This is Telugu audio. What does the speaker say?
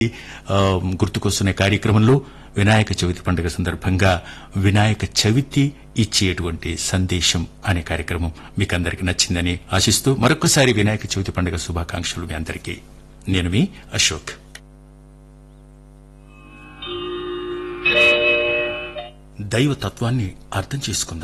గుర్తుకొస్తున్న కార్యక్రమంలో వినాయక చవితి పండుగ సందర్భంగా వినాయక చవితి ఇచ్చేటువంటి సందేశం అనే కార్యక్రమం మీకందరికీ నచ్చిందని ఆశిస్తూ మరొకసారి వినాయక చవితి పండుగ శుభాకాంక్షలు మీ అందరికీ. నేను మీ అశోక్. దైవ తత్వాన్ని అర్థం చేసుకుందాం.